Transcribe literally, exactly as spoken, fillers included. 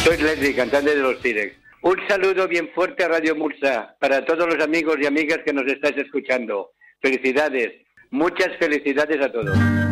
Soy Leslie, cantante de los T-Rex. Un saludo bien fuerte a Radio Mursa para todos los amigos y amigas que nos estáis escuchando. Felicidades, muchas felicidades a todos.